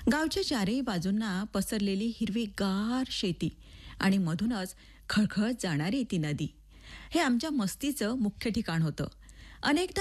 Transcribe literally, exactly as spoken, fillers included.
गावच्या चारही बाजूंना पसरलेली हिरवीगार शेती आणि मधूनच खळखळत जाणारी ती नदी हे आमच्या मस्तीचं मुख्य ठिकाण होतं. अनेकदा